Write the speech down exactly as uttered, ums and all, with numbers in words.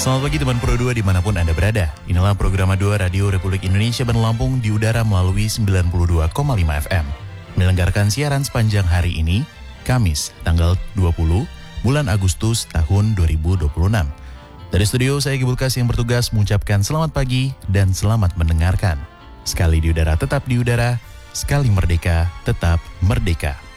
Selamat pagi teman Pro dua dimanapun Anda berada. Inilah program dua Radio Republik Indonesia Berlampung di udara melalui sembilan puluh dua koma lima F M. Menyelenggarakan siaran sepanjang hari ini, Kamis, tanggal dua puluh bulan Agustus tahun dua ribu dua puluh enam. Dari studio, saya Gibulkas yang bertugas mengucapkan selamat pagi dan selamat mendengarkan. Sekali di udara tetap di udara, sekali merdeka tetap merdeka.